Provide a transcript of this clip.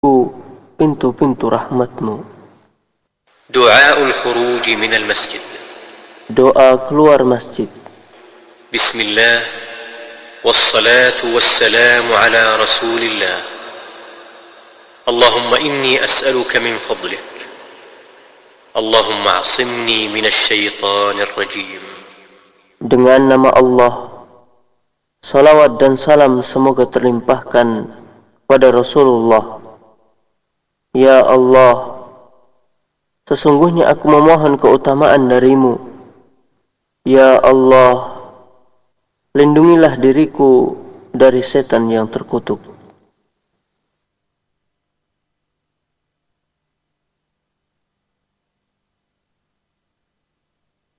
pintu-pintu rahmat-Mu. دعاء الخروج من المسجد. Doa keluar masjid. بسم الله والصلاة والسلام على رسول الله. اللهم إني أسألك من فضلك. اللهم اعصمني من الشيطان الرجيم. Dengan nama Allah, salawat dan salam semoga terlimpahkan pada Rasulullah. Ya Allah, sesungguhnya aku memohon keutamaan darimu. Ya Allah, lindungilah diriku dari setan yang terkutuk.